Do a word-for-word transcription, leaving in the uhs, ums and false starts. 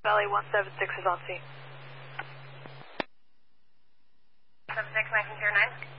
Valley one seven six is on scene. seven six, nineteen zero nine.